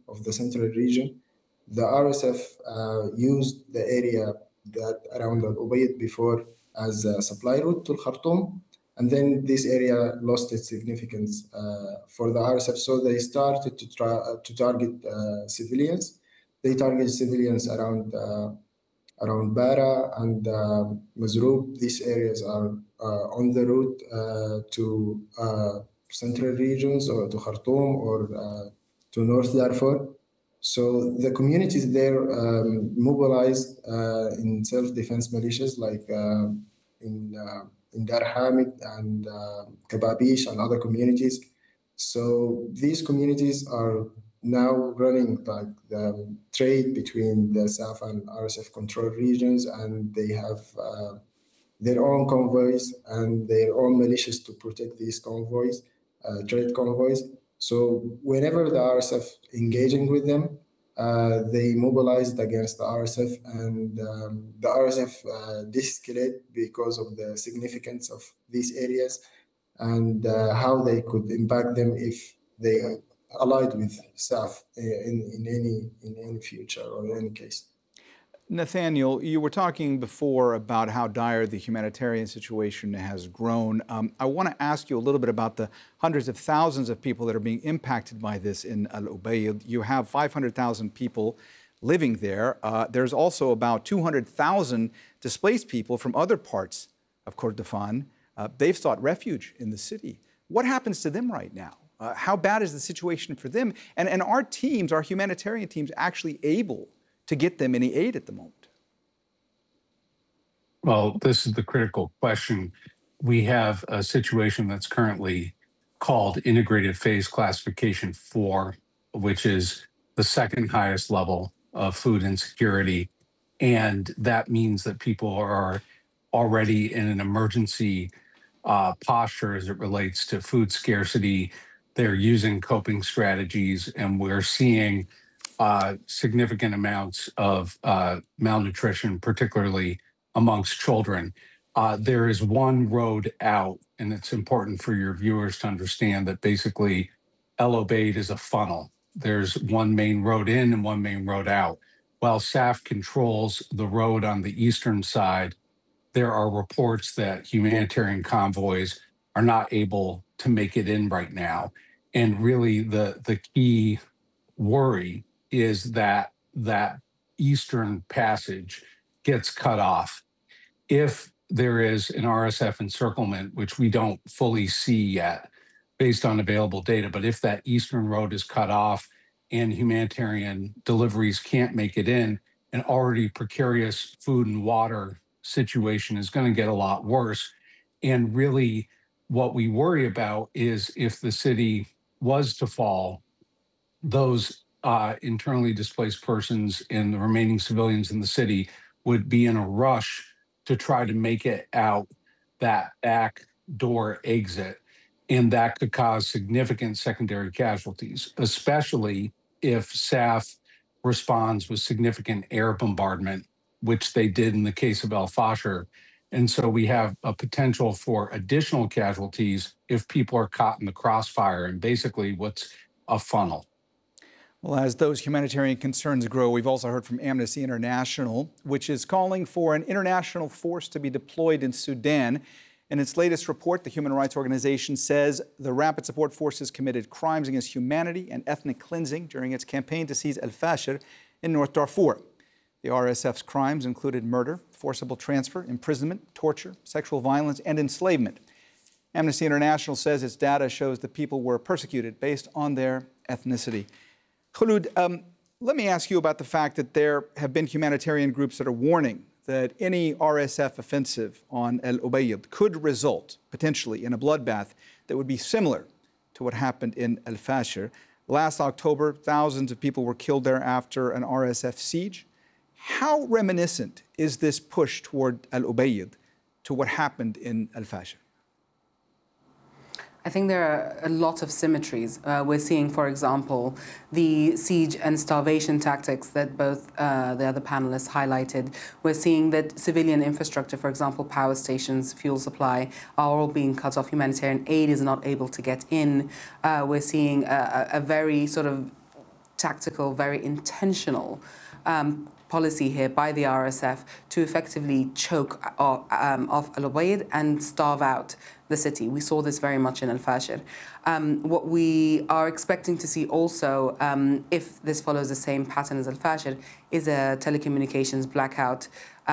of the central region. The RSF used the area that around Al Ubaid before as a supply route to Khartoum, and then this area lost its significance for the RSF. So they started to try to target civilians. They target civilians around Bara and Mazroub. These areas are on the route to central regions or to Khartoum or to North Darfur. So the communities there mobilized in self-defense militias like in Dar Hamid and Kababish and other communities. So these communities are now running like the trade between the SAF and RSF controlled regions, and they have their own convoys and their own militias to protect these convoys, trade convoys. So whenever the RSF engaging with them, they mobilized against the RSF, and the RSF de-escalate because of the significance of these areas and how they could impact them if they allied with SAF in any future or in any case. Nathaniel, you were talking before about how dire the humanitarian situation has grown. I want to ask you a little bit about the hundreds of thousands of people that are being impacted by this in Al Ubaid. You have 500,000 people living there. There's also about 200,000 displaced people from other parts of Kordofan. They've sought refuge in the city. What happens to them right now? How bad is the situation for them? And are teams, our humanitarian teams, actually able to get them any aid at the moment? Well, this is the critical question. We have a situation that's currently called Integrated Phase Classification 4, which is the second highest level of food insecurity. And that means that people are already in an emergency posture as it relates to food scarcity. They're using coping strategies, and we're seeing significant amounts of malnutrition, particularly amongst children. There is one road out, and it's important for your viewers to understand that basically El Obeid is a funnel. There's one main road in and one main road out. While SAF controls the road on the eastern side, there are reports that humanitarian convoys are not able to make it in right now. And really the key worry is that that eastern passage gets cut off. If there is an RSF encirclement, which we don't fully see yet based on available data, but if that eastern road is cut off and humanitarian deliveries can't make it in, an already precarious food and water situation is going to get a lot worse. And really what we worry about is if the city was to fall, those internally displaced persons and the remaining civilians in the city would be in a rush to try to make it out that back door exit. And that could cause significant secondary casualties, especially if SAF responds with significant air bombardment, which they did in the case of Al Fasher. And so we have a potential for additional casualties if people are caught in the crossfire, and basically what's a funnel. Well, as those humanitarian concerns grow, we've also heard from Amnesty International, which is calling for an international force to be deployed in Sudan. In its latest report, the human rights organization says the Rapid Support Forces committed crimes against humanity and ethnic cleansing during its campaign to seize Al Fasher in North Darfur. The RSF's crimes included murder, forcible transfer, imprisonment, torture, sexual violence, and enslavement. Amnesty International says its data shows that people were persecuted based on their ethnicity. Khulud, let me ask you about the fact that there have been humanitarian groups that are warning that any RSF offensive on Al Ubaid could result potentially in a bloodbath that would be similar to what happened in Al Fasher. Last October, thousands of people were killed there after an RSF siege. How reminiscent is this push toward Al Ubaid to what happened in Al Fasher? I think there are a lot of symmetries. We're seeing, for example, the siege and starvation tactics that both the other panelists highlighted. We're seeing that civilian infrastructure, for example, power stations, fuel supply, are all being cut off. Humanitarian aid is not able to get in. We're seeing a very sort of tactical, very intentional policy here by the RSF to effectively choke off Al Ubaid and starve out the city. We saw this very much in Al Fashir. What we are expecting to see also, if this follows the same pattern as Al Fashir, is a telecommunications blackout